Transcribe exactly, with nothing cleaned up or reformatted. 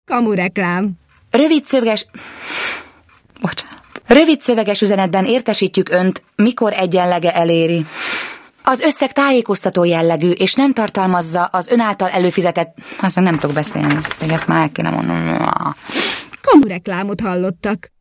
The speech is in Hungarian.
Kamureklám. Rövid szöveges... Bocsánat. Rövid szöveges üzenetben értesítjük önt, mikor egyenlege eléri. Az összeg tájékoztató jellegű, és nem tartalmazza az ön által előfizetett... Aztán nem tudok beszélni, de ezt már el kéne mondanom. Kamureklámot hallottak.